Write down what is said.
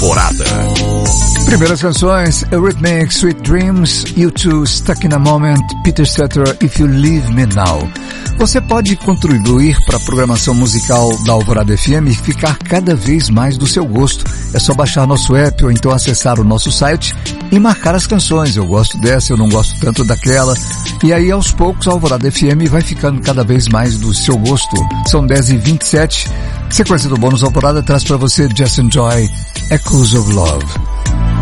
Alvorada. Primeiras canções: Eurythmics, Sweet Dreams, U2, Stuck in a Moment, Peter Cetera, If You Leave Me Now. Você pode contribuir para a programação musical da Alvorada FM e ficar cada vez mais do seu gosto. É só baixar nosso app ou então acessar o nosso site e marcar as canções. Eu gosto dessa, eu não gosto tanto daquela. E aí, aos poucos, a Alvorada FM vai ficando cada vez mais do seu gosto. São 10h27. Sequência do Bônus Alvorada traz para você Just Enjoy, Echoes of Love.